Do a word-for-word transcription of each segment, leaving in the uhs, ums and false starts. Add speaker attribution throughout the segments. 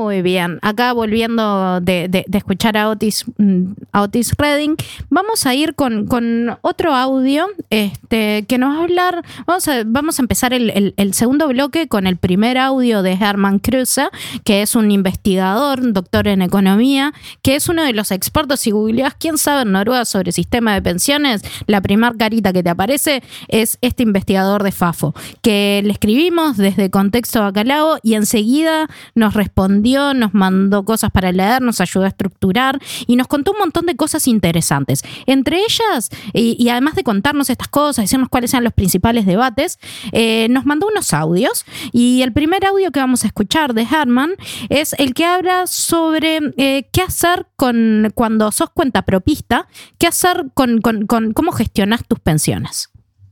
Speaker 1: Muy bien. Acá volviendo de, de, de escuchar a Otis, a Otis Redding, vamos a ir con, con otro audio este, que nos va a hablar. Vamos a, vamos a empezar el, el, el segundo bloque con el primer audio de Herman Kruse, que es un investigador, un doctor en economía, que es uno de los expertos. Si googleás quién sabe en Noruega sobre sistema de pensiones, la primera carita que te aparece es este investigador de Fafo, que le escribimos desde Contexto Bacalao y enseguida nos respondió, nos mandó cosas para leer, nos ayudó a estructurar y nos contó un montón de cosas interesantes. Entre ellas, y, y además de contarnos estas cosas, decirnos cuáles eran los principales debates, eh, nos mandó unos audios, y el primer audio que vamos a escuchar de Herman es el que habla sobre eh, qué hacer con cuando sos cuentapropista, qué hacer con, con, con cómo gestionas tus pensiones.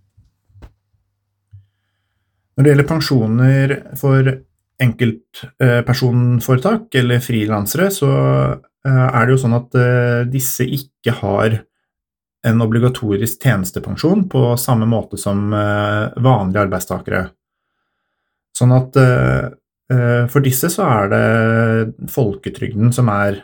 Speaker 2: Når det gjelder pensjoner for enkeltpersonforetak eller frilansere, så er det jo sånn at disse ikke har en obligatorisk tjenestepensjon på samme måte som vanlige arbeidstakere. Sånn at for disse så er det folketrygden som er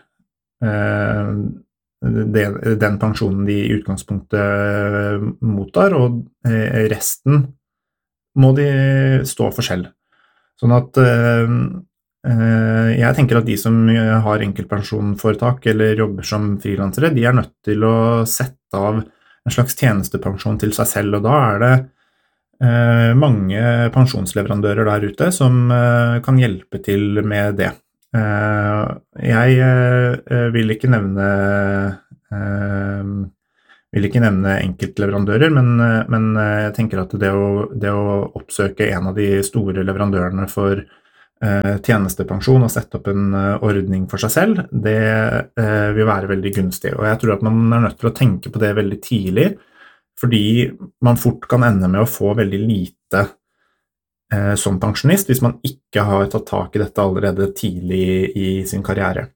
Speaker 2: den pensjonen de i utgangspunktet mottar, og resten må de stå for selv. Sånn at øh, øh, jeg tenker at de som har enkeltpensjonforetak eller jobber som frilansere, de er nødt til å sette av en slags tjenestepensjon til seg selv, og da er det øh, mange pensjonsleverandører der ute som øh, kan hjelpe til med det. Uh, jeg uh, vil ikke nevne uh, vil ikke nevne enkeltleverandører, men, men jeg tenker at det å, det å oppsøke en av de store leverandørene for uh, tjenestepensjon og sette opp en uh, ordning for seg selv, det uh, vil være veldig gunstig. Og jeg tror at man er nødt til å tenke på det veldig tidlig, fordi man fort kan ende med å få veldig lite uh, som pensjonist hvis man ikke har tatt tak i dette allerede tidlig i sin karriere.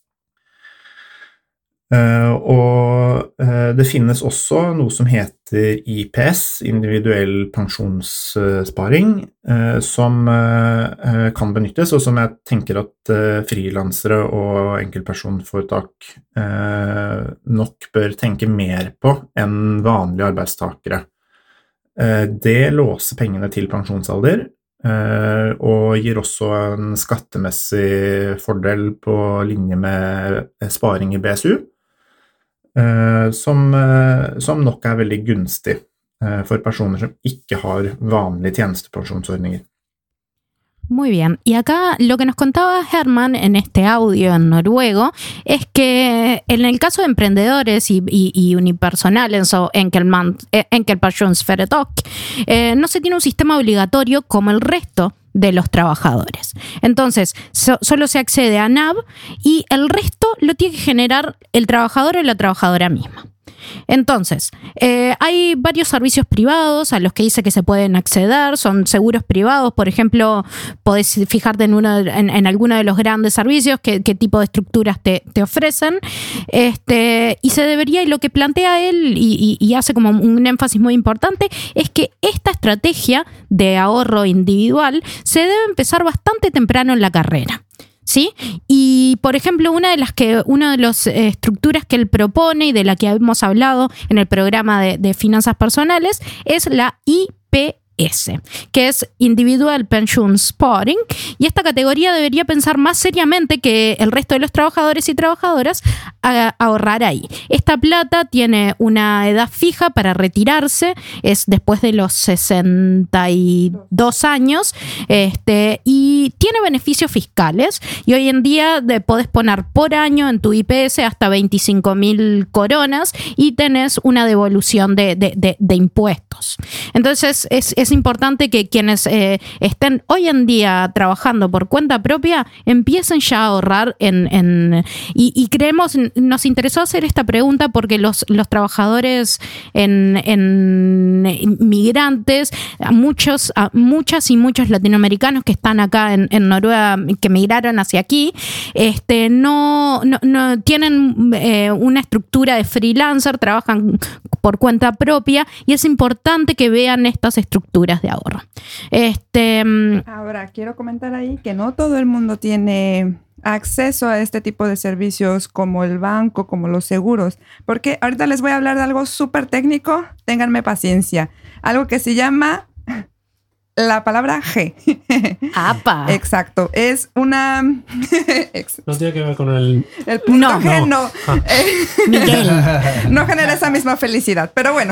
Speaker 2: Uh, og uh, det finnes også noe som heter I P S, individuell pensjonssparing, uh, som uh, kan benyttes, og som jeg tenker at uh, frilansere og enkeltpersonforetak uh, nok bør tenke mer på enn vanlige arbeidstakere. Uh, det låser pengene til pensjonsalder, uh, og gir også en skattemessig fordel på linje med sparing I B S U. Uh, som, uh, som nok er veldig gunstig uh, for personer som ikke har vanlige tjenestepensjonsordninger.
Speaker 1: Muy bien, y acá lo que nos contaba Herman en este audio en noruego es que en el caso de emprendedores y, y, y unipersonales o enkeltpersonsforetak, eh, no se tiene un sistema obligatorio como el resto de los trabajadores. Entonces, so, solo se accede a N A B y el resto lo tiene que generar el trabajador o la trabajadora misma. Entonces, eh, hay varios servicios privados a los que dice que se pueden acceder, son seguros privados, por ejemplo, podés fijarte en, uno, en, en alguno de los grandes servicios, qué, qué tipo de estructuras te, te ofrecen, este, y se debería, y lo que plantea él, y, y, y hace como un énfasis muy importante, es que esta estrategia de ahorro individual se debe empezar bastante temprano en la carrera. ¿Sí? Y, por ejemplo, una de las que, una de las eh, estructuras que él propone y de la que hemos hablado en el programa de, de finanzas personales es la I P S, que es Individual Pension Sparing, y esta categoría debería pensar más seriamente que el resto de los trabajadores y trabajadoras a ahorrar ahí. Esta plata tiene una edad fija para retirarse, es después de los sesenta y dos años, este, y tiene beneficios fiscales, y hoy en día de, podés poner por año en tu I P S hasta veinticinco mil coronas y tenés una devolución de, de, de, de impuestos. Entonces es, es importante que quienes eh, estén hoy en día trabajando por cuenta propia empiecen ya a ahorrar en, en y, y creemos, nos interesó hacer esta pregunta porque los, los trabajadores en, en migrantes, a muchos, a muchas y muchos latinoamericanos que están acá en, en Noruega, que migraron hacia aquí, este, no, no, no tienen eh, una estructura de freelancer, trabajan por cuenta propia, y es importante que vean estas estructuras de ahorro. Este,
Speaker 3: Ahora, quiero comentar ahí que no todo el mundo tiene acceso a este tipo de servicios como el banco, como los seguros. Porque ahorita les voy a hablar de algo súper técnico, ténganme paciencia. Algo que se llama la palabra G.
Speaker 1: ¡Apa!
Speaker 3: Exacto. Es una...
Speaker 4: No tiene que ver con el...
Speaker 3: El punto
Speaker 1: No.
Speaker 3: G no.
Speaker 4: No. Ah.
Speaker 3: Eh,
Speaker 1: Miguel.
Speaker 3: no genera esa misma felicidad. Pero bueno,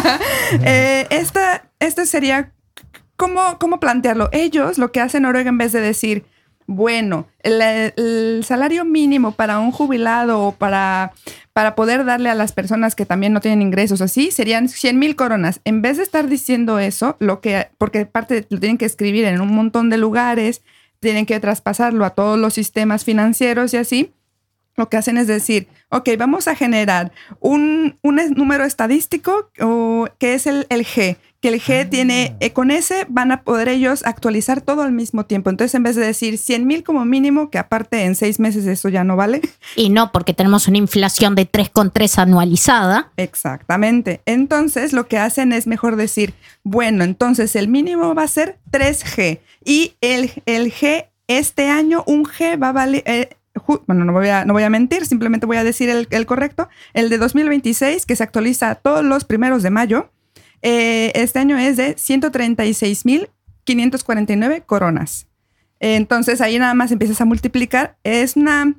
Speaker 3: eh, esta, este sería... ¿cómo, ¿Cómo plantearlo? Ellos lo que hacen en Noruega, en vez de decir, bueno, el, el salario mínimo para un jubilado o para, para poder darle a las personas que también no tienen ingresos así, serían cien mil coronas. En vez de estar diciendo eso, lo que, porque parte lo tienen que escribir en un montón de lugares, tienen que traspasarlo a todos los sistemas financieros y así, lo que hacen es decir, ok, vamos a generar un, un número estadístico o, que es el, el G, que el G ah. tiene, eh, con ese van a poder ellos actualizar todo al mismo tiempo. Entonces, en vez de decir cien mil como mínimo, que aparte en seis meses eso ya no vale.
Speaker 1: Y no, porque tenemos una inflación de tres coma tres anualizada.
Speaker 3: Exactamente. Entonces, lo que hacen es mejor decir, bueno, entonces el mínimo va a ser tres G y el, el G este año, un G va a valer... Eh, Bueno, no voy, a, no voy a mentir, simplemente voy a decir el, el correcto. El de dos mil veintiséis, que se actualiza todos los primeros de mayo, eh, este año es de ciento treinta y seis mil quinientos cuarenta y nueve coronas. Entonces ahí nada más empiezas a multiplicar. Es una...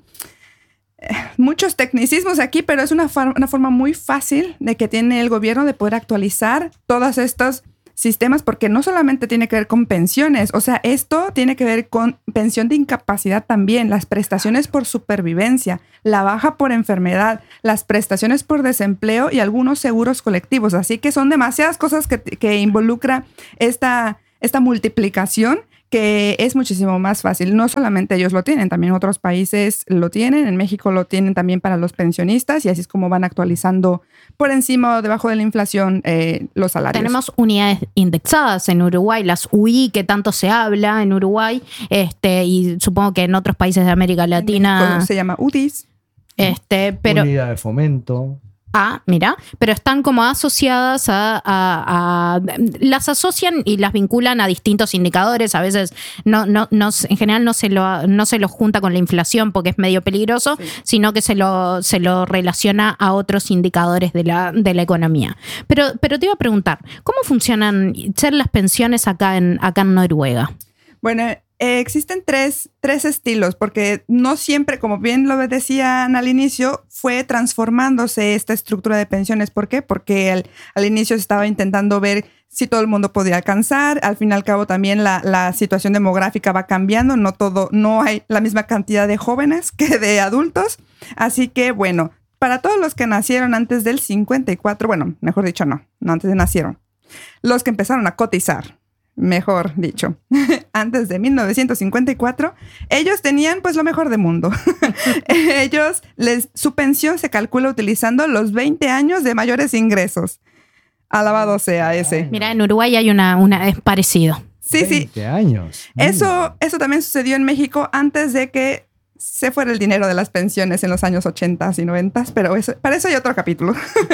Speaker 3: Eh, muchos tecnicismos aquí, pero es una, una forma muy fácil de que tiene el gobierno de poder actualizar todos estos sistemas, porque no solamente tiene que ver con pensiones, o sea, esto tiene que ver con pensión de incapacidad también, las prestaciones por supervivencia, la baja por enfermedad, las prestaciones por desempleo y algunos seguros colectivos. Así que son demasiadas cosas que, que involucra esta, esta multiplicación, que es muchísimo más fácil. No solamente ellos lo tienen, también otros países lo tienen. En México lo tienen también para los pensionistas y así es como van actualizando por encima o debajo de la inflación eh, los salarios.
Speaker 1: Tenemos unidades indexadas en Uruguay, las U I que tanto se habla en Uruguay, este, y supongo que en otros países de América Latina
Speaker 3: se llama U D I S.
Speaker 1: Este, pero
Speaker 5: unidad de fomento.
Speaker 1: Ah, mira, pero están como asociadas a, a, a... Las asocian y las vinculan a distintos indicadores. A veces no, no, no, en general no se lo, no se lo junta con la inflación porque es medio peligroso, sí. sino que se lo, se lo relaciona a otros indicadores de la, de la economía. Pero, pero te iba a preguntar, ¿cómo funcionan ser las pensiones acá en, acá en Noruega?
Speaker 3: Bueno, Eh, existen tres, tres estilos, porque no siempre, como bien lo decían al inicio, fue transformándose esta estructura de pensiones. ¿Por qué? Porque al, al inicio se estaba intentando ver si todo el mundo podía alcanzar. Al fin y al cabo también la, la situación demográfica va cambiando. No todo, no hay la misma cantidad de jóvenes que de adultos. Así que, bueno, para todos los que nacieron antes del cincuenta y cuatro, bueno, mejor dicho, no, no antes de nacieron, los que empezaron a cotizar, mejor dicho, antes de mil novecientos cincuenta y cuatro, ellos tenían pues lo mejor del mundo. Ellos, les, su pensión se calcula utilizando los veinte años de mayores ingresos. Alabado sea ese.
Speaker 1: Mira, en Uruguay hay una, una es parecido.
Speaker 3: Sí, sí.
Speaker 5: veinte años.
Speaker 3: Eso, eso también sucedió en México antes de que se fuera el dinero de las pensiones en los años ochenta y noventa, pero eso, para eso hay otro capítulo.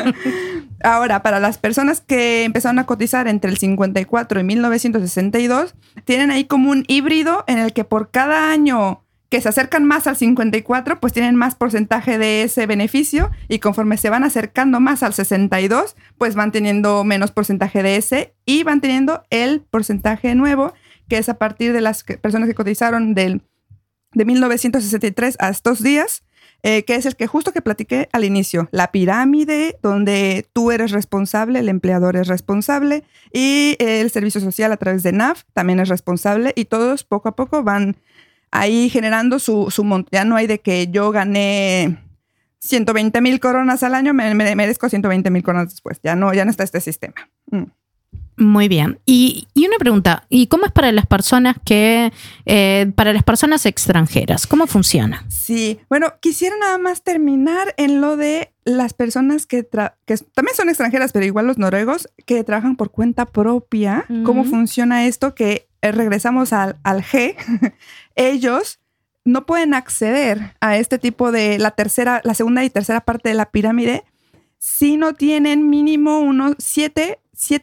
Speaker 3: Ahora, para las personas que empezaron a cotizar entre el cincuenta y cuatro y mil novecientos sesenta y dos, tienen ahí como un híbrido en el que por cada año que se acercan más al cincuenta y cuatro, pues tienen más porcentaje de ese beneficio, y conforme se van acercando más al sesenta y dos, pues van teniendo menos porcentaje de ese y van teniendo el porcentaje nuevo, que es a partir de las personas que cotizaron del de mil novecientos sesenta y tres a estos días, eh, que es el que justo que platiqué al inicio, la pirámide donde tú eres responsable, el empleador es responsable y el servicio social a través de N A F también es responsable, y todos poco a poco van ahí generando su, su monto. Ya no hay de que yo gané ciento veinte mil coronas al año, me, me merezco ciento veinte mil coronas después. Ya no, ya no está este sistema. Mm.
Speaker 1: Muy bien. Y, y una pregunta, ¿y cómo es para las personas que, eh, para las personas extranjeras? ¿Cómo funciona?
Speaker 3: Sí, bueno, quisiera nada más terminar en lo de las personas que, tra- que también son extranjeras, pero igual los noruegos, que trabajan por cuenta propia. Uh-huh. ¿Cómo funciona esto? Que eh, regresamos al, al G. Ellos no pueden acceder a este tipo de la tercera, la segunda y tercera parte de la pirámide si no tienen mínimo unos siete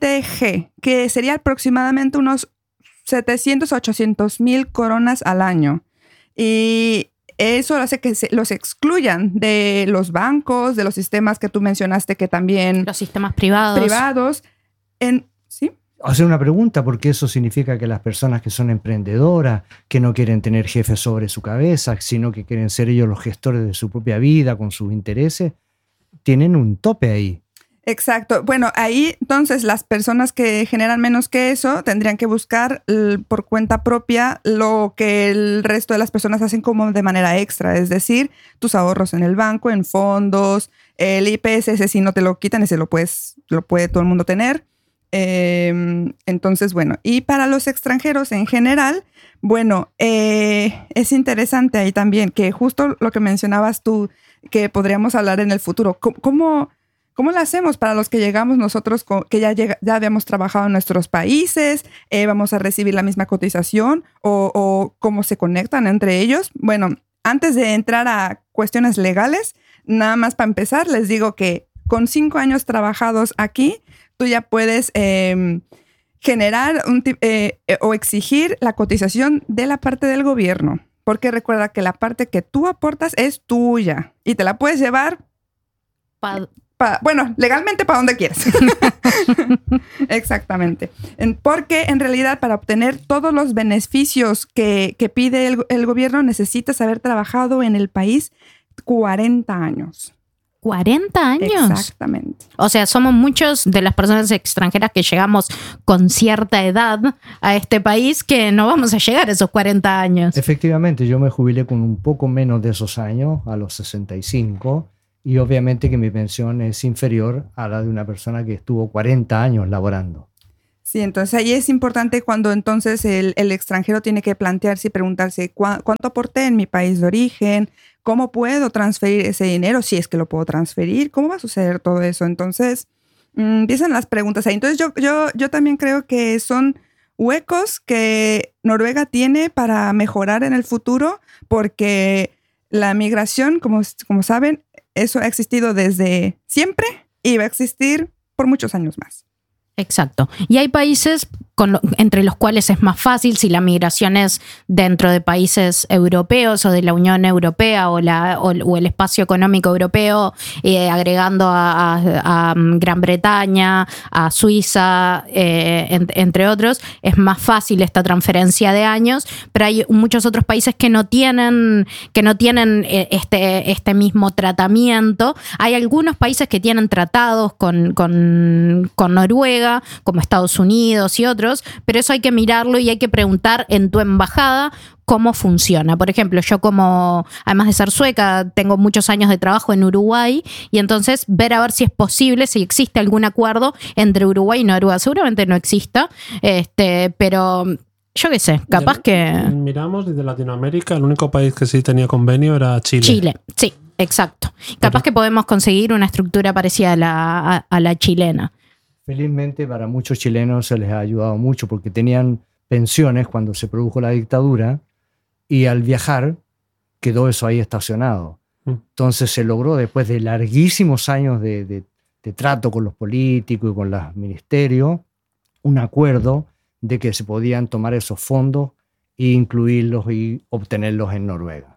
Speaker 3: G, que sería aproximadamente unos setecientos a ochocientos mil coronas al año. Y eso hace que se, los excluyan de los bancos, de los sistemas que tú mencionaste que también...
Speaker 1: Los sistemas privados.
Speaker 3: Privados. En, ¿sí?
Speaker 5: Hacer una pregunta, porque eso significa que las personas que son emprendedoras, que no quieren tener jefes sobre su cabeza, sino que quieren ser ellos los gestores de su propia vida con sus intereses, tienen un tope ahí.
Speaker 3: Exacto. Bueno, ahí entonces las personas que generan menos que eso tendrían que buscar l- por cuenta propia lo que el resto de las personas hacen como de manera extra, es decir, tus ahorros en el banco, en fondos, el I P S, ese si no te lo quitan, ese lo puedes, lo puede todo el mundo tener. Eh, entonces, bueno, y para los extranjeros en general, bueno, eh, es interesante ahí también que justo lo que mencionabas tú, que podríamos hablar en el futuro, ¿cómo, cómo ¿Cómo lo hacemos para los que llegamos nosotros, con, que ya, llega, ya habíamos trabajado en nuestros países? Eh, ¿Vamos a recibir la misma cotización? O, ¿O cómo se conectan entre ellos? Bueno, antes de entrar a cuestiones legales, nada más para empezar, les digo que con cinco años trabajados aquí, tú ya puedes eh, generar un, eh, o exigir la cotización de la parte del gobierno. Porque recuerda que la parte que tú aportas es tuya y te la puedes llevar...
Speaker 1: Pa-
Speaker 3: Pa, bueno, legalmente para donde quieras. Exactamente. En, porque en realidad para obtener todos los beneficios que, que pide el, el gobierno necesitas haber trabajado en el país cuarenta años.
Speaker 1: ¿cuarenta años?
Speaker 3: Exactamente.
Speaker 1: O sea, somos muchos de las personas extranjeras que llegamos con cierta edad a este país que no vamos a llegar a esos cuarenta años.
Speaker 5: Efectivamente, yo me jubilé con un poco menos de esos años, a los sesenta y cinco, y obviamente que mi pensión es inferior a la de una persona que estuvo cuarenta años laborando.
Speaker 3: Sí, entonces ahí es importante cuando entonces el, el extranjero tiene que plantearse y preguntarse ¿cu- cuánto aporté en mi país de origen, cómo puedo transferir ese dinero, si es que lo puedo transferir, cómo va a suceder todo eso. Entonces mmm, empiezan las preguntas ahí. Entonces yo, yo, yo también creo que son huecos que Noruega tiene para mejorar en el futuro, porque la migración, como, como saben, eso ha existido desde siempre y va a existir por muchos años más.
Speaker 1: Exacto. Y hay países con lo, entre los cuales es más fácil si la migración es dentro de países europeos o de la Unión Europea o, la, o, o el espacio económico europeo, eh, agregando a, a, a Gran Bretaña, a Suiza, eh, en, entre otros. Es más fácil esta transferencia de años, pero hay muchos otros países que no tienen, que no tienen este, este mismo tratamiento. Hay algunos países que tienen tratados con, con, con Noruega, como Estados Unidos y otros, pero eso hay que mirarlo y hay que preguntar en tu embajada cómo funciona. Por ejemplo, yo como, además de ser sueca, tengo muchos años de trabajo en Uruguay y entonces ver a ver si es posible, si existe algún acuerdo entre Uruguay y Noruega. Seguramente no exista, este, pero yo qué sé, capaz
Speaker 4: de,
Speaker 1: que...
Speaker 4: Miramos desde Latinoamérica, el único país que sí tenía convenio era Chile.
Speaker 1: Chile, sí, exacto. Capaz pero, que podemos conseguir una estructura parecida a la, a, a la chilena.
Speaker 5: Felizmente para muchos chilenos se les ha ayudado mucho porque tenían pensiones cuando se produjo la dictadura y al viajar quedó eso ahí estacionado. Mm. Entonces se logró, después de larguísimos años de, de, de trato con los políticos y con los ministerios, un acuerdo de que se podían tomar esos fondos e incluirlos y obtenerlos en Noruega.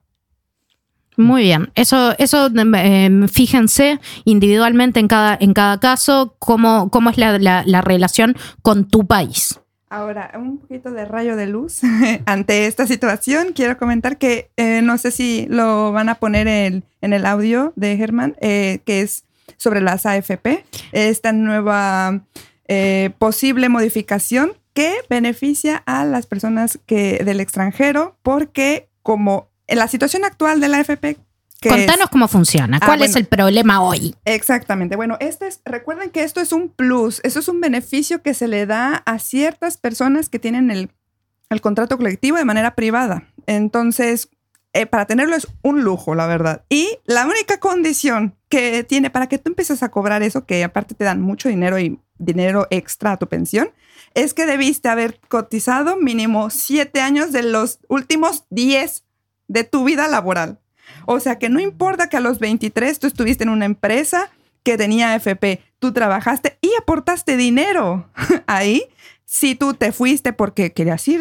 Speaker 1: Muy bien, eso, eso eh, fíjense individualmente en cada, en cada caso cómo, cómo es la, la, la relación con tu país.
Speaker 3: Ahora, un poquito de rayo de luz ante esta situación. Quiero comentar que eh, no sé si lo van a poner en, en el audio de Germán, eh, que es sobre las A F P, esta nueva eh, posible modificación que beneficia a las personas que, del extranjero, porque como en la situación actual de la A F P...
Speaker 1: Contanos es, cómo funciona. ¿Cuál ah, bueno, es el problema hoy?
Speaker 3: Exactamente. Bueno, este es, recuerden que esto es un plus. Esto es un beneficio que se le da a ciertas personas que tienen el, el contrato colectivo de manera privada. Entonces, eh, para tenerlo es un lujo, la verdad. Y la única condición que tiene para que tú empieces a cobrar eso, que aparte te dan mucho dinero y dinero extra a tu pensión, es que debiste haber cotizado mínimo siete años de los últimos diez de tu vida laboral. O sea que no importa que a los veintitrés tú estuviste en una empresa que tenía A F P, tú trabajaste y aportaste dinero ahí. Si tú te fuiste porque querías irte,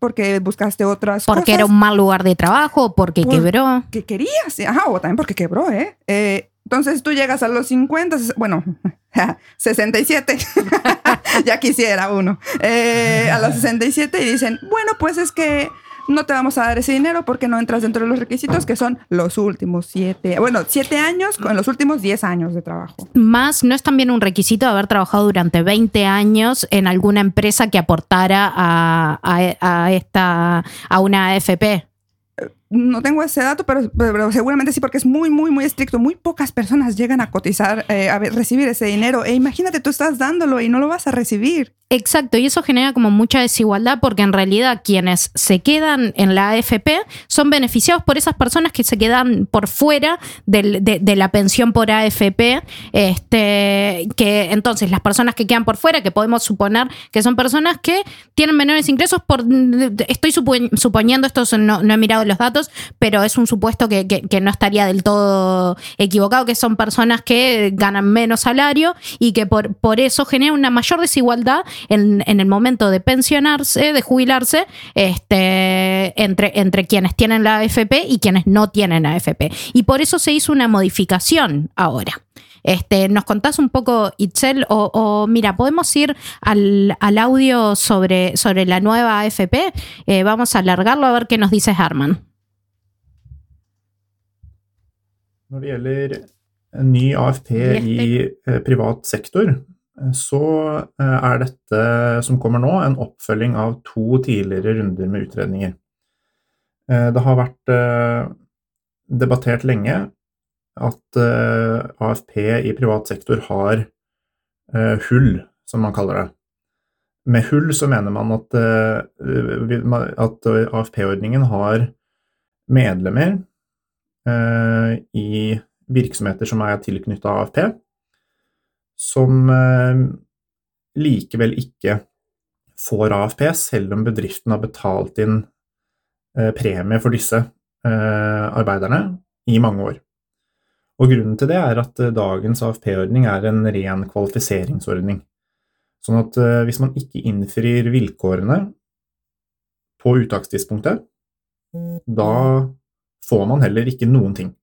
Speaker 3: porque buscaste otras
Speaker 1: porque
Speaker 3: cosas.
Speaker 1: era un mal lugar de trabajo, porque
Speaker 3: Por-
Speaker 1: quebró.
Speaker 3: Que querías, ajá, o también porque quebró, ¿eh? eh entonces tú llegas a los cincuenta, bueno, sesenta y siete, ya quisiera uno, eh, a los sesenta y siete y dicen, bueno, pues es que no te vamos a dar ese dinero porque no entras dentro de los requisitos que son los últimos siete, bueno, siete años con los últimos diez años de trabajo.
Speaker 1: Más, ¿no es también un requisito haber trabajado durante veinte años en alguna empresa que aportara a, a, a, esta, a una A F P?
Speaker 3: No tengo ese dato, pero, pero seguramente sí, porque es muy, muy, muy estricto. Muy pocas personas llegan a cotizar, eh, a recibir ese dinero. E imagínate, tú estás dándolo y no lo vas a recibir.
Speaker 1: Exacto, y eso genera como mucha desigualdad porque en realidad quienes se quedan en la A F P son beneficiados por esas personas que se quedan por fuera del, de, de la pensión por A F P. Este, que entonces las personas que quedan por fuera, que podemos suponer que son personas que tienen menores ingresos, por estoy supo- suponiendo, esto no, no he mirado los datos, pero es un supuesto que, que, que no estaría del todo equivocado, que son personas que ganan menos salario y que por, por eso genera una mayor desigualdad En, en el momento de pensionarse, de jubilarse, este, entre, entre quienes tienen la A F P y quienes no tienen A F P. Y por eso se hizo una modificación ahora. Este, ¿nos contás un poco, Itzel? O, o mira, podemos ir al, al audio sobre, sobre la nueva A F P. Eh, vamos a alargarlo a ver qué nos dice Herman.
Speaker 2: Når det gjelder en ny A F P i eh, privat sektor, så er dette som kommer nå en oppfølging av to tidligere runder med utredninger. Det har vært debattert lenge at A F P i privat sektor har hull, som man kaller det. Med hull så mener man at, at A F P-ordningen har medlemmer i virksomheter som er tilknyttet A F P, som eh, likevel ikke får A F P, selv om bedriften har betalt inn eh, premie for disse eh, arbeiderne i mange år. Og grunnen til det er at eh, dagens A F P-ordning er en ren kvalifiseringsordning. Sånn at eh, hvis man ikke innfrir vilkårene på uttakstidspunktet, da får man heller ikke noen ting.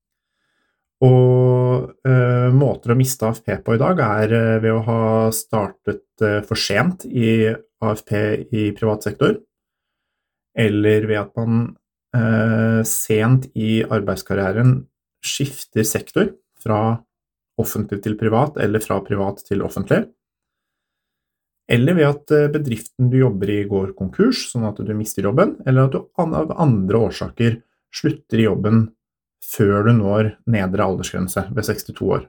Speaker 2: Og uh, måter å miste A F P på i dag er uh, ved å ha startet uh, for sent i A F P i privat sektor, eller ved at man uh, sent i arbeidskarrieren skifter sektor fra offentlig til privat, eller fra privat til offentlig, eller ved at uh, bedriften du jobber i går konkurs, sånn at du mister jobben, eller at du av andre årsaker slutter i jobben før du når nedre aldersgrense ved sekstito år.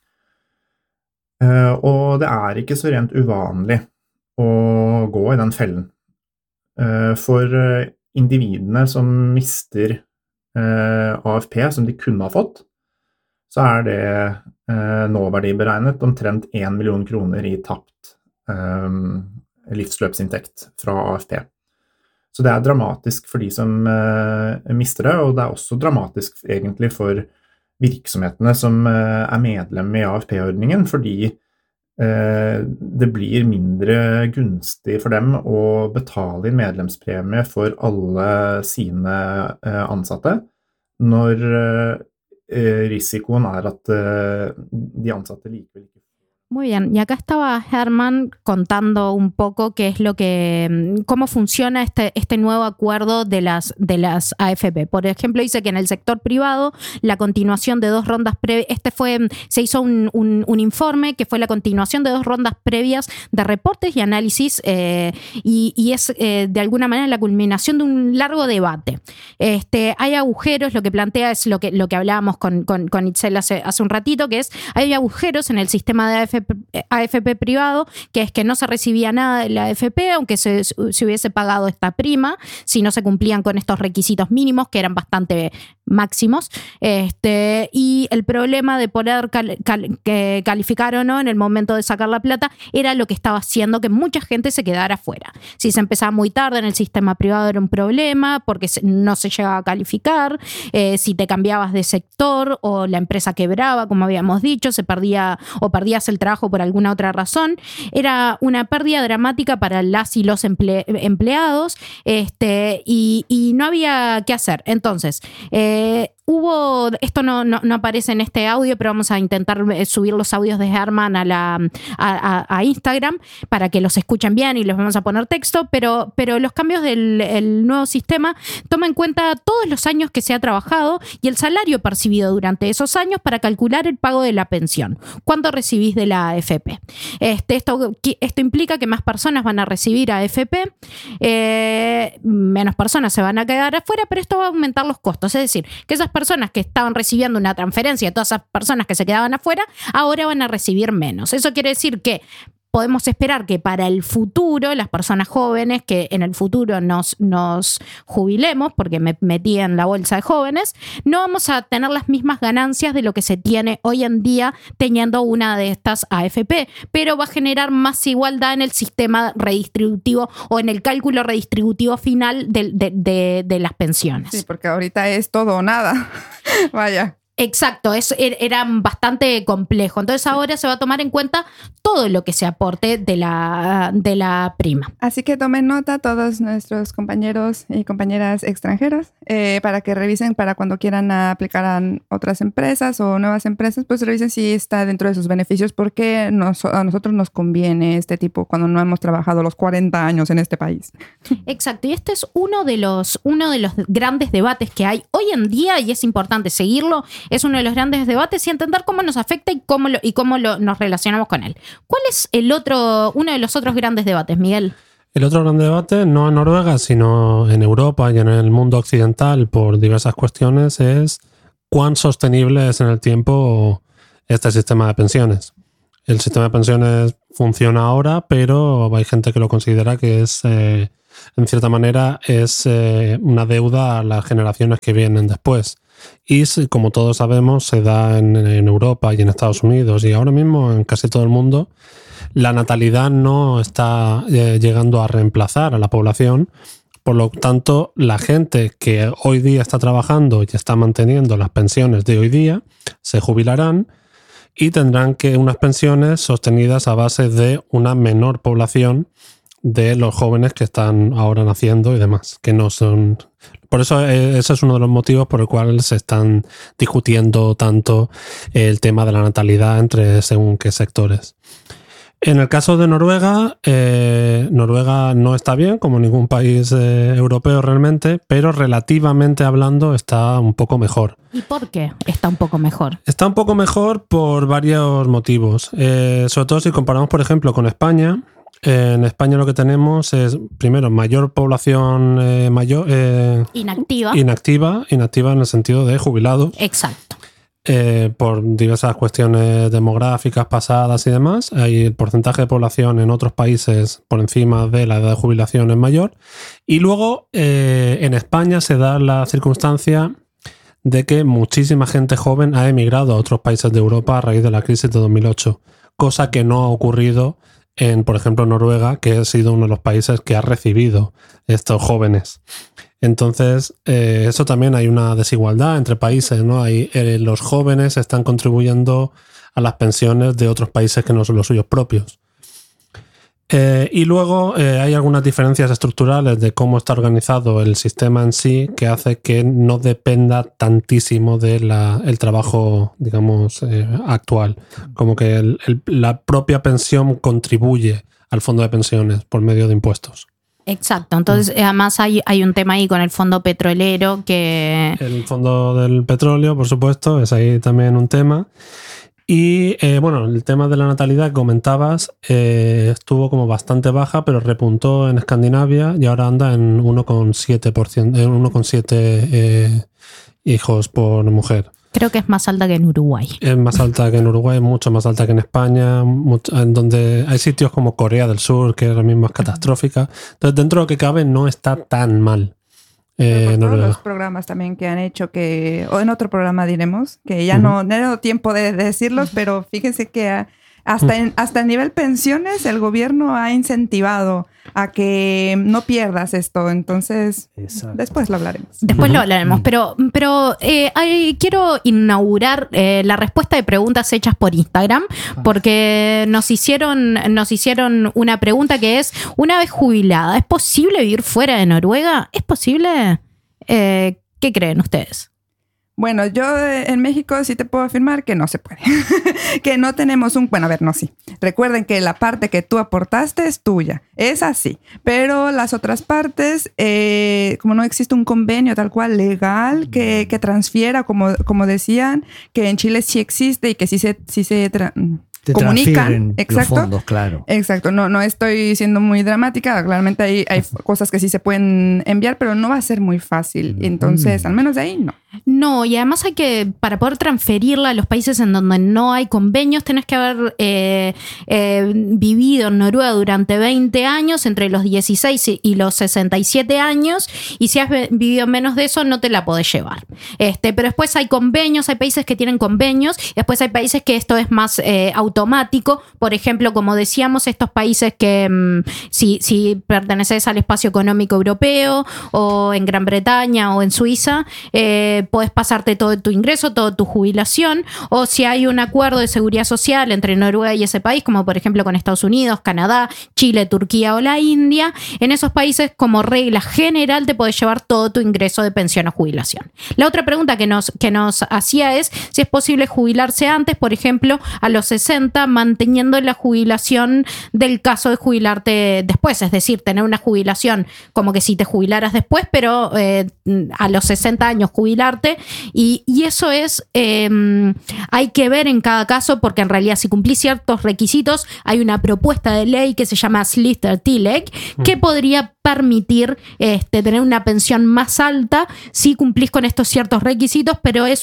Speaker 2: Og det er ikke så rent uvanlig å gå i den fellen. For individene som mister A F P som de kunne ha fått, så er det nåverdiberegnet omtrent en million kroner i tapt livsløpsinntekt fra A F P. Så det er dramatisk for de som uh, mister det, og det er også dramatisk egentlig for virksomhetene som uh, er medlem i A F P-ordningen, fordi uh, det blir mindre gunstig for dem å betale inn medlemspremie for alle sine uh, ansatte, når uh, risikoen er at uh, de ansatte likevel ikke.
Speaker 1: Muy bien, y acá estaba Herman contando un poco qué es lo que, cómo funciona este, este nuevo acuerdo de las, de las A F P. Por ejemplo, dice que en el sector privado la continuación de dos rondas previas, este fue, se hizo un, un, un informe que fue la continuación de dos rondas previas de reportes y análisis eh, y, y es eh, de alguna manera la culminación de un largo debate. Este, hay agujeros, lo que plantea es lo que, lo que hablábamos con, con, con Itzel hace, hace un ratito, que es hay agujeros en el sistema de A F P A F P privado, que es que no se recibía nada de la A F P, aunque se, se hubiese pagado esta prima, si no se cumplían con estos requisitos mínimos, que eran bastante máximos, este, y el problema de poder cal, cal, que calificar o no en el momento de sacar la plata era lo que estaba haciendo que mucha gente se quedara fuera. Si se empezaba muy tarde en el sistema privado era un problema porque no se llegaba a calificar, eh, si te cambiabas de sector o la empresa quebraba, como habíamos dicho, se perdía o perdías el trabajo trabajo por alguna otra razón. Era una pérdida dramática para las y los emple- empleados este, y, y no había qué hacer. Entonces, eh, hubo, esto no, no, no aparece en este audio, pero vamos a intentar subir los audios de Herman a, la, a, a, a Instagram para que los escuchen bien y les vamos a poner texto, pero, pero los cambios del el nuevo sistema toman en cuenta todos los años que se ha trabajado y el salario percibido durante esos años para calcular el pago de la pensión. ¿Cuánto recibís de la A F P? Este, esto, esto implica que más personas van a recibir A F P, eh, menos personas se van a quedar afuera, pero esto va a aumentar los costos. Es decir, que esas personas que estaban recibiendo una transferencia de todas esas personas que se quedaban afuera, ahora van a recibir menos. Eso quiere decir que podemos esperar que para el futuro, las personas jóvenes que en el futuro nos, nos jubilemos, porque me metí en la bolsa de jóvenes, no vamos a tener las mismas ganancias de lo que se tiene hoy en día teniendo una de estas A F P, pero va a generar más igualdad en el sistema redistributivo o en el cálculo redistributivo final de, de, de, de las pensiones.
Speaker 3: Sí, porque ahorita es todo o nada. Vaya.
Speaker 1: Exacto, es, era bastante complejo. Entonces ahora se va a tomar en cuenta todo lo que se aporte de la, de la prima.
Speaker 3: Así que tomen nota todos nuestros compañeros y compañeras extranjeros eh, para que revisen para cuando quieran aplicar a otras empresas o nuevas empresas, pues revisen si está dentro de sus beneficios porque nos, a nosotros nos conviene este tipo cuando no hemos trabajado los cuarenta años en este país.
Speaker 1: Exacto, y este es uno de los, uno de los grandes debates que hay hoy en día y es importante seguirlo. Es uno de los grandes debates y entender cómo nos afecta y cómo, lo, y cómo lo, nos relacionamos con él. ¿Cuál es el otro, uno de los otros grandes debates, Miguel?
Speaker 4: El otro gran debate, no en Noruega, sino en Europa y en el mundo occidental por diversas cuestiones, es cuán sostenible es en el tiempo este sistema de pensiones. El sistema de pensiones funciona ahora, pero hay gente que lo considera que es, eh, en cierta manera, es eh, una deuda a las generaciones que vienen después. Y como todos sabemos, se da en, en Europa y en Estados Unidos y ahora mismo en casi todo el mundo, la natalidad no está eh, llegando a reemplazar a la población. Por lo tanto, la gente que hoy día está trabajando y está manteniendo las pensiones de hoy día se jubilarán y tendrán que unas pensiones sostenidas a base de una menor población de los jóvenes que están ahora naciendo y demás, que no son... Por eso ese es uno de los motivos por el cual se están discutiendo tanto el tema de la natalidad entre según qué sectores. En el caso de Noruega, eh, Noruega no está bien, como ningún país eh, europeo realmente, pero relativamente hablando está un poco mejor.
Speaker 1: ¿Y por qué está un poco mejor?
Speaker 4: Está un poco mejor por varios motivos. Eh, sobre todo si comparamos, por ejemplo, con España. En España lo que tenemos es, primero, mayor población eh, mayor, eh,
Speaker 1: inactiva.
Speaker 4: inactiva, inactiva en el sentido de jubilados.
Speaker 1: Exacto.
Speaker 4: Eh, por diversas cuestiones demográficas pasadas y demás. Hay el porcentaje de población en otros países por encima de la edad de jubilación es mayor. Y luego eh, en España se da la circunstancia de que muchísima gente joven ha emigrado a otros países de Europa a raíz de la crisis de dos mil ocho, cosa que no ha ocurrido en, por ejemplo, Noruega, que ha sido uno de los países que ha recibido estos jóvenes. Entonces, eh, eso también hay una desigualdad entre países, ¿no? Hay, eh, los jóvenes están contribuyendo a las pensiones de otros países que no son los suyos propios. Eh, y luego eh, hay algunas diferencias estructurales de cómo está organizado el sistema en sí que hace que no dependa tantísimo del trabajo, digamos, eh, actual. Como que el, el, la propia pensión contribuye al fondo de pensiones por medio de impuestos.
Speaker 1: Exacto, entonces además hay, hay un tema ahí con el fondo petrolero que...
Speaker 4: El fondo del petróleo, por supuesto, es ahí también un tema. Y eh, bueno, el tema de la natalidad que comentabas eh, estuvo como bastante baja, pero repuntó en Escandinavia y ahora anda en uno coma siete por ciento, en uno coma siete eh, hijos por mujer.
Speaker 1: Creo que es más alta que en Uruguay.
Speaker 4: Es más alta que en Uruguay, mucho más alta que en España, mucho, en donde hay sitios como Corea del Sur, que ahora mismo es catastrófica. Entonces, dentro de lo que cabe, no está tan mal.
Speaker 3: Eh, por todos los programas también que han hecho, que o en otro programa diremos, que ya uh-huh. no, no he dado tiempo de, de decirlos, pero fíjense que ha, Hasta, en, hasta a nivel pensiones, el gobierno ha incentivado a que no pierdas esto. Entonces, Exacto. después lo hablaremos.
Speaker 1: Después uh-huh. lo hablaremos. Pero, pero eh, hay, quiero inaugurar eh, la respuesta de preguntas hechas por Instagram, porque nos hicieron, nos hicieron una pregunta que es, una vez jubilada, ¿es posible vivir fuera de Noruega? ¿Es posible? Eh, ¿Qué creen ustedes?
Speaker 3: Bueno, yo en México sí te puedo afirmar que no se puede. Que no tenemos un... Bueno, a ver, no, sí. Recuerden que la parte que tú aportaste es tuya. Es así. Pero las otras partes, eh, como no existe un convenio tal cual legal que, que transfiera, como, como decían, que en Chile sí existe y que sí se... Sí se tra-
Speaker 5: Te
Speaker 3: comunican, exacto,
Speaker 5: los fondos, claro.
Speaker 3: Exacto, no, no estoy siendo muy dramática, claramente hay, hay cosas que sí se pueden enviar, pero no va a ser muy fácil, entonces, mm. al menos de ahí, no.
Speaker 1: No, y además hay que, para poder transferirla a los países en donde no hay convenios, tenés que haber eh, eh, vivido en Noruega durante veinte años, entre los dieciséis y los sesenta y siete años, y si has vivido menos de eso, no te la podés llevar. Este, pero después hay convenios, hay países que tienen convenios, y después hay países que esto es más eh, automático. Por ejemplo, como decíamos, estos países que mmm, si, si perteneces al espacio económico europeo, o en Gran Bretaña, o en Suiza, eh, podés pasarte todo tu ingreso, toda tu jubilación, o si hay un acuerdo de seguridad social entre Noruega y ese país, como por ejemplo con Estados Unidos, Canadá, Chile, Turquía o la India, en esos países como regla general te podés llevar todo tu ingreso de pensión o jubilación. La otra pregunta que nos, que nos hacía es si es posible jubilarse antes, por ejemplo, a los sesenta, manteniendo la jubilación del caso de jubilarte después, es decir, tener una jubilación como que si te jubilaras después, pero eh, a los sesenta años jubilar. Y, y eso es, eh, hay que ver en cada caso, porque en realidad si cumplís ciertos requisitos, hay una propuesta de ley que se llama Sliter-Tillegg, mm. que podría permitir este, tener una pensión más alta si cumplís con estos ciertos requisitos, pero es...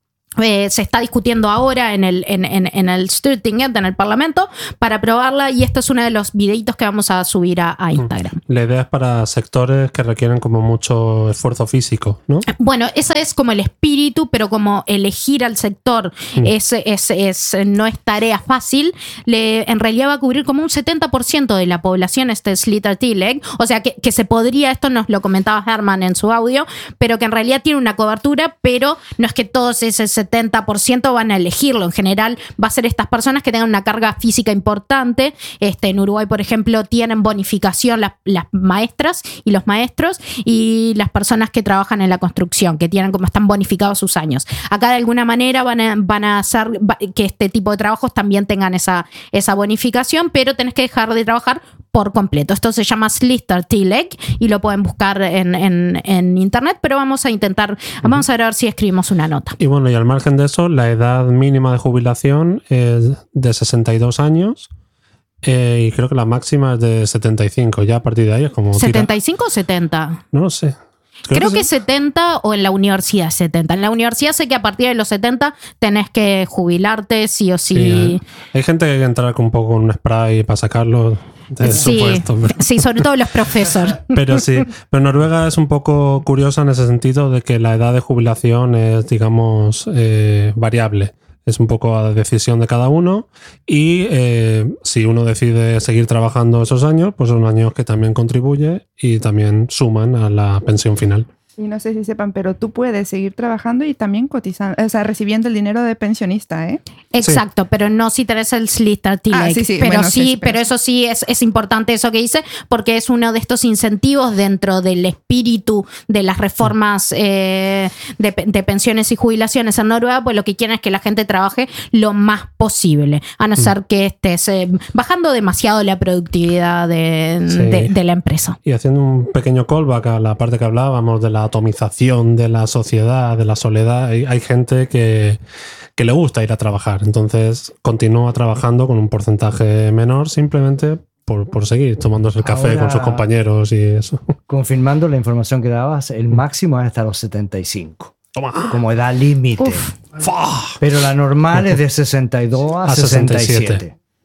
Speaker 1: Eh, se está discutiendo ahora en el, en, en, en el Stortinget, en el Parlamento, para aprobarla, y esto es uno de los videitos que vamos a subir a, a Instagram.
Speaker 4: La idea es para sectores que requieren como mucho esfuerzo físico, ¿no?
Speaker 1: Bueno, ese es como el espíritu, pero como elegir al sector mm. es, es, es, no es tarea fácil, le, en realidad va a cubrir como un setenta por ciento de la población este Sliter-Tillegg, o sea que, que se podría, esto nos lo comentaba Herman en su audio, pero que en realidad tiene una cobertura, pero no es que todos ese setenta por ciento van a elegirlo. En general va a ser estas personas que tengan una carga física importante. Este, en Uruguay, por ejemplo, tienen bonificación las, las maestras y los maestros, y las personas que trabajan en la construcción, que tienen como están bonificados sus años. Acá de alguna manera van a, van a hacer que este tipo de trabajos también tengan esa, esa bonificación, pero tenés que dejar de trabajar por completo. Esto se llama Sliter-Tillegg y lo pueden buscar en, en, en internet, pero vamos a intentar, uh-huh. vamos a ver si escribimos una nota.
Speaker 4: Y bueno, y al margen de eso, la edad mínima de jubilación es de sesenta y dos años eh, y creo que la máxima es de setenta y cinco. Ya a partir de ahí es como...
Speaker 1: ¿setenta y cinco o setenta?
Speaker 4: No lo sé.
Speaker 1: Creo, Creo que, que es setenta, o en la universidad setenta. En la universidad sé que a partir de los setenta tenés que jubilarte sí o sí.
Speaker 4: sí hay gente que hay que entrar un poco con un spray para sacarlo de
Speaker 1: sí, supuesto. Pero... sí, sobre todo los profesores.
Speaker 4: Pero sí, pero Noruega es un poco curiosa en ese sentido de que la edad de jubilación es, digamos, eh, variable. Es un poco a decisión de cada uno, y eh, si uno decide seguir trabajando esos años, pues son años que también contribuye y también suman a la pensión final.
Speaker 3: Y no sé si sepan, pero tú puedes seguir trabajando y también cotizando, o sea, recibiendo el dinero de pensionista, ¿eh?
Speaker 1: Exacto, sí. Pero no si tenés el Sliter-Tillegg. Ah, sí, sí. Pero bueno, sí, sí, pero, pero eso sí es, es importante eso que dice, porque es uno de estos incentivos dentro del espíritu de las reformas eh, de, de pensiones y jubilaciones en Noruega, pues lo que quieren es que la gente trabaje lo más posible, a no ser que estés eh, bajando demasiado la productividad de, sí. de, de la empresa.
Speaker 4: Y haciendo un pequeño callback a la parte que hablábamos de la atomización de la sociedad, de la soledad, hay, hay gente que, que le gusta ir a trabajar, entonces continúa trabajando con un porcentaje menor simplemente por, por seguir tomándose el café. Ahora, con sus compañeros y eso.
Speaker 5: Confirmando la información que dabas, el máximo es hasta los setenta y cinco. Toma. Como edad límite. Pero la normal es de sesenta y dos a, a sesenta y siete.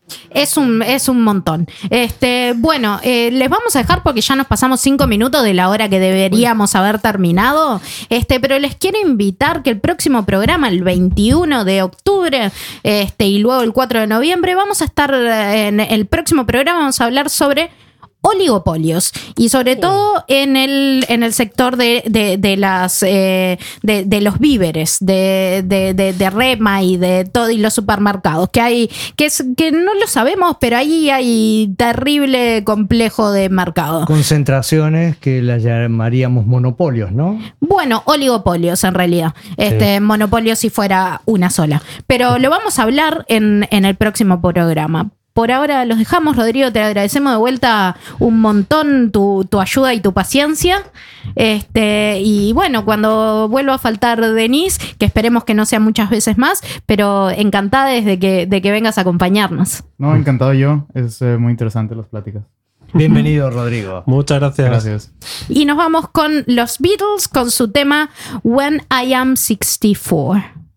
Speaker 1: Es un, es un montón. Este, bueno, eh, les vamos a dejar porque ya nos pasamos cinco minutos de la hora que deberíamos haber terminado. Este, pero les quiero invitar que el próximo programa, el veintiuno de octubre, este, y luego el cuatro de noviembre, vamos a estar en el próximo programa, vamos a hablar sobre oligopolios y sobre todo en el, en el sector de, de, de las eh, de, de los víveres de, de, de, de Rema y de todo y los supermercados que hay que es que no lo sabemos, pero ahí hay terrible complejo de mercado,
Speaker 5: concentraciones que las llamaríamos monopolios, ¿no?
Speaker 1: Bueno, oligopolios en realidad, este sí. Monopolios si fuera una sola, pero lo vamos a hablar en, en el próximo programa. Por ahora los dejamos, Rodrigo, te agradecemos de vuelta un montón tu, tu ayuda y tu paciencia. Este, y bueno, cuando vuelva a faltar Denise, que esperemos que no sea muchas veces más, pero encantada de que, de que vengas a acompañarnos.
Speaker 6: No, encantado yo. Es eh, muy interesante las pláticas.
Speaker 5: Bienvenido, Rodrigo.
Speaker 4: Muchas gracias.
Speaker 6: Gracias.
Speaker 1: Y nos vamos con los Beatles, con su tema When I Am sixty-four.